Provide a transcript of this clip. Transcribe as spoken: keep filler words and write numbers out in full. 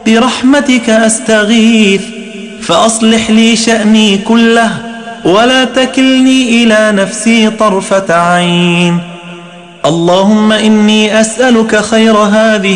برحمتك أستغيث فأصلح لي شأني كله ولا تكلني إلى نفسي طرفة عين. اللهم إني أسألك خير هذه